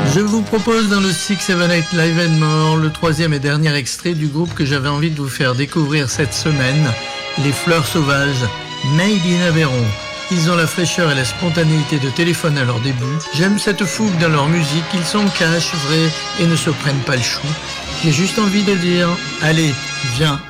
Je vous propose dans le 678 Live and More le troisième et dernier extrait du groupe que j'avais envie de vous faire découvrir cette semaine, les Fleurs Sauvages, Made in Aveyron. Ils ont la fraîcheur et la spontanéité de Téléphone à leur début. J'aime cette fougue dans leur musique, ils sont cash, vrais et ne se prennent pas le chou. J'ai juste envie de dire, allez, viens,